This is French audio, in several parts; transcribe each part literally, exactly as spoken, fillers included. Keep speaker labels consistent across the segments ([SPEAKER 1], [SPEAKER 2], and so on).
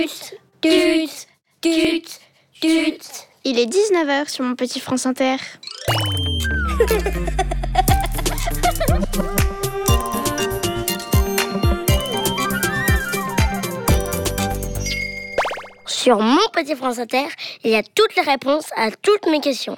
[SPEAKER 1] Tut, tut, tut.
[SPEAKER 2] Il est dix-neuf heures sur mon petit France Inter.
[SPEAKER 1] Sur mon petit France Inter, il y a toutes les réponses à toutes mes questions.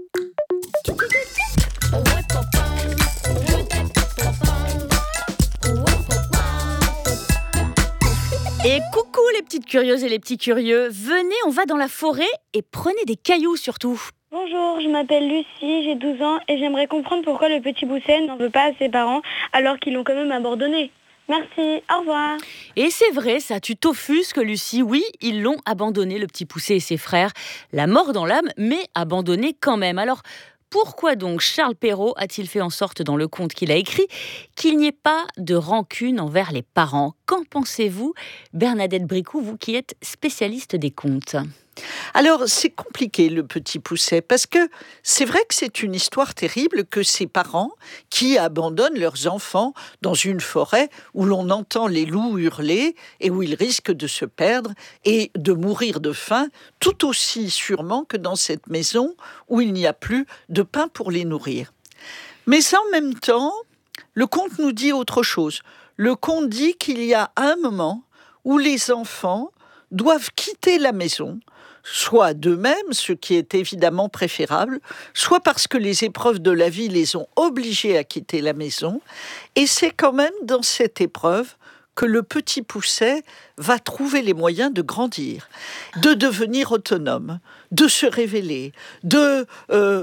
[SPEAKER 3] Et coucou les petites curieuses et les petits curieux, venez, on va dans la forêt et prenez des cailloux surtout.
[SPEAKER 4] Bonjour, je m'appelle Lucie, j'ai douze ans et j'aimerais comprendre pourquoi le petit Pousset n'en veut pas à ses parents alors qu'ils l'ont quand même abandonné. Merci, au revoir.
[SPEAKER 3] Et c'est vrai, ça, tu t'offusques Lucie, oui, ils l'ont abandonné, le petit Pousset et ses frères. La mort dans l'âme, mais abandonné quand même. Alors, pourquoi donc Charles Perrault a-t-il fait en sorte dans le conte qu'il a écrit qu'il n'y ait pas de rancune envers les parents? Qu'en pensez-vous, Bernadette Bricou, vous qui êtes spécialiste des contes?
[SPEAKER 5] Alors, c'est compliqué, le petit Pousset, parce que c'est vrai que c'est une histoire terrible que ces parents qui abandonnent leurs enfants dans une forêt où l'on entend les loups hurler et où ils risquent de se perdre et de mourir de faim, tout aussi sûrement que dans cette maison où il n'y a plus de pain pour les nourrir. Mais en même temps, le conte nous dit autre chose. Le conte dit qu'il y a un moment où les enfants doivent quitter la maison, soit d'eux-mêmes, ce qui est évidemment préférable, soit parce que les épreuves de la vie les ont obligés à quitter la maison. Et c'est quand même dans cette épreuve que le petit Pousset va trouver les moyens de grandir, de devenir autonome, de se révéler, de euh,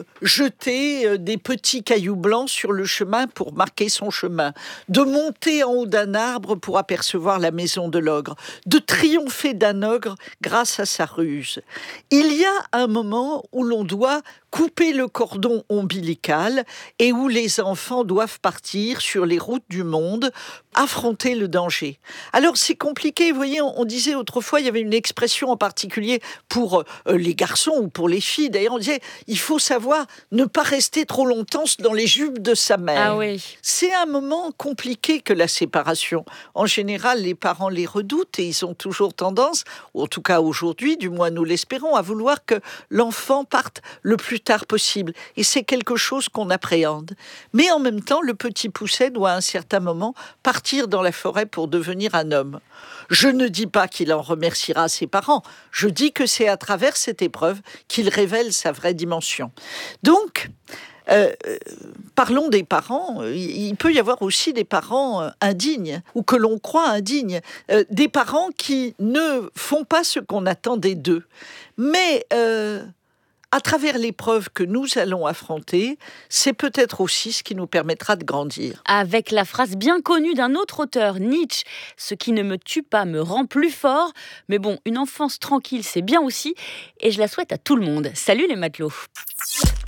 [SPEAKER 5] jeter des petits cailloux blancs sur le chemin pour marquer son chemin, de monter en haut d'un arbre pour apercevoir la maison de l'ogre, de triompher d'un ogre grâce à sa ruse. Il y a un moment où l'on doit couper le cordon ombilical et où les enfants doivent partir sur les routes du monde, affronter le danger. Alors c'est compliqué, vous voyez, on, on disait autrefois, il y avait une expression en particulier pour euh, les garçons ou pour les filles, d'ailleurs on disait, il faut savoir ne pas rester trop longtemps dans les jupes de sa mère.
[SPEAKER 3] Ah oui.
[SPEAKER 5] C'est un moment compliqué que la séparation. En général, les parents les redoutent et ils ont toujours tendance, ou en tout cas aujourd'hui, du moins nous l'espérons, à vouloir que l'enfant parte le plus tard possible. Et c'est quelque chose qu'on appréhende. Mais en même temps, le petit Pousset doit à un certain moment partir dans la forêt pour devenir un homme. Je ne dis pas qu'il en remerciera ses parents. Je dis que c'est à travers cette épreuve qu'il révèle sa vraie dimension. Donc, Euh, parlons des parents. Il peut y avoir aussi des parents indignes ou que l'on croit indignes, euh, des parents qui ne font pas ce qu'on attendait d'eux. Mais euh, à travers l'épreuve que nous allons affronter, c'est peut-être aussi ce qui nous permettra de grandir.
[SPEAKER 3] Avec la phrase bien connue d'un autre auteur, Nietzsche, « Ce qui ne me tue pas me rend plus fort ». Mais bon, une enfance tranquille, c'est bien aussi, et je la souhaite à tout le monde. Salut les matelots.